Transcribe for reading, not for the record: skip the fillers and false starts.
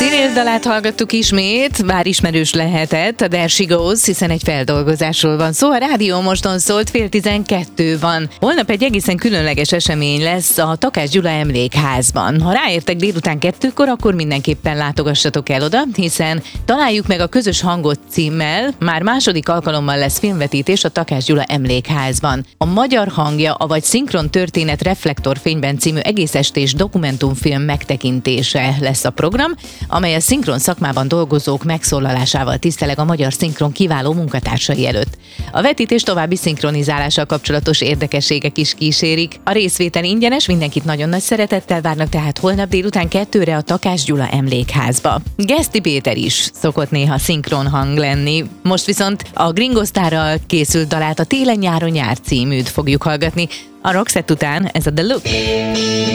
Cyril dalát hallgattuk ismét, bár ismerős lehetett, a There She Goes, hiszen egy feldolgozásról van szó. A Rádió Moston szólt, 11:40 van. Holnap egy egészen különleges esemény lesz a Takács Gyula Emlékházban. Ha ráértek délután 2-kor, akkor mindenképpen látogassatok el oda, hiszen Találjuk meg a közös hangot címmel már második alkalommal lesz filmvetítés a Takács Gyula Emlékházban. A Magyar hangja, avagy Szinkron történet reflektorfényben című egész estés dokumentumfilm megtekintése lesz a program, amely a szinkron szakmában dolgozók megszólalásával tiszteleg a magyar szinkron kiváló munkatársai előtt. A vetítés további szinkronizálással kapcsolatos érdekességek is kísérik. A részvétel ingyenes, mindenkit nagyon nagy szeretettel várnak tehát holnap délután 2-re a Takács Gyula Emlékházba. Geszti Péter is szokott néha szinkron hang lenni. Most viszont a Gringo Starral készült dalát, a Télen-nyáron nyár címűt fogjuk hallgatni. A Roxette után ez a The Look.